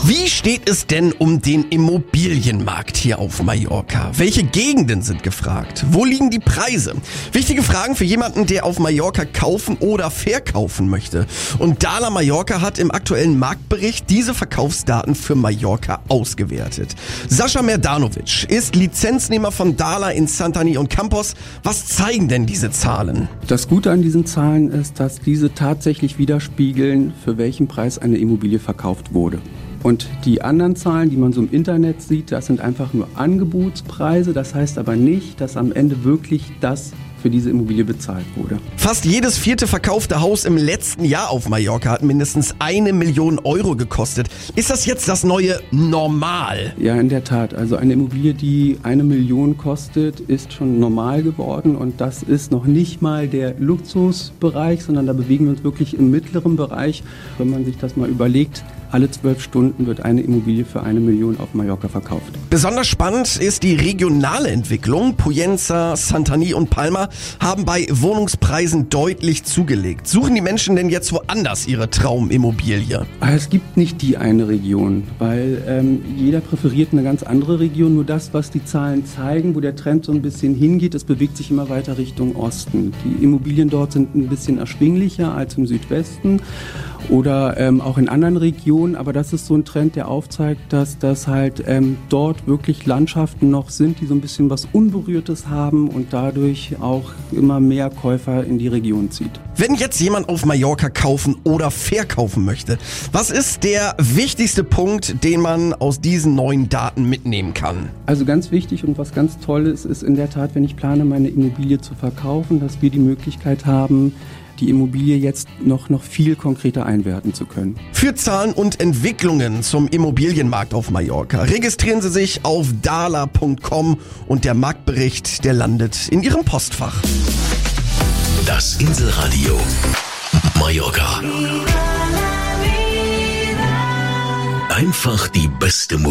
Wie steht es denn um den Immobilienmarkt hier auf Mallorca? Welche Gegenden sind gefragt? Wo liegen die Preise? Wichtige Fragen für jemanden, der auf Mallorca kaufen oder verkaufen möchte. Und Dala Mallorca hat im aktuellen Marktbericht diese Verkaufsdaten für Mallorca ausgewertet. Sascha Merdanovic ist Lizenznehmer von Dala in Santany und Campos. Was zeigen denn diese Zahlen? Das Gute an diesen Zahlen ist, dass diese tatsächlich widerspiegeln, für welchen Preis eine Immobilie verkauft wurde. Und die anderen Zahlen, die man so im Internet sieht, das sind einfach nur Angebotspreise. Das heißt aber nicht, dass am Ende wirklich das für diese Immobilie bezahlt wurde. Fast jedes 4. verkaufte Haus im letzten Jahr auf Mallorca hat mindestens 1 Million Euro gekostet. Ist das jetzt das neue Normal? Ja, in der Tat. Also eine Immobilie, die 1 Million kostet, ist schon normal geworden. Und das ist noch nicht mal der Luxusbereich, sondern da bewegen wir uns wirklich im mittleren Bereich. Wenn man sich das mal überlegt, alle 12 Stunden wird eine Immobilie für 1 Million auf Mallorca verkauft. Besonders spannend ist die regionale Entwicklung. Pollença, Santany und Palma haben bei Wohnungspreisen deutlich zugelegt. Suchen die Menschen denn jetzt woanders ihre Traumimmobilie? Es gibt nicht die eine Region, weil jeder präferiert eine ganz andere Region. Nur das, was die Zahlen zeigen, wo der Trend so ein bisschen hingeht, es bewegt sich immer weiter Richtung Osten. Die Immobilien dort sind ein bisschen erschwinglicher als im Südwesten oder auch in anderen Regionen. Aber das ist so ein Trend, der aufzeigt, dass das halt dort wirklich Landschaften noch sind, die so ein bisschen was Unberührtes haben und dadurch auch immer mehr Käufer in die Region zieht. Wenn jetzt jemand auf Mallorca kaufen oder verkaufen möchte, was ist der wichtigste Punkt, den man aus diesen neuen Daten mitnehmen kann? Also ganz wichtig und was ganz Tolles ist in der Tat, wenn ich plane, meine Immobilie zu verkaufen, dass wir die Möglichkeit haben, die Immobilie jetzt noch viel konkreter einwerten zu können. Für Zahlen und Entwicklungen zum Immobilienmarkt auf Mallorca registrieren Sie sich auf dala.com und der Marktbericht, der landet in Ihrem Postfach. Das Inselradio Mallorca. Einfach die beste Musik.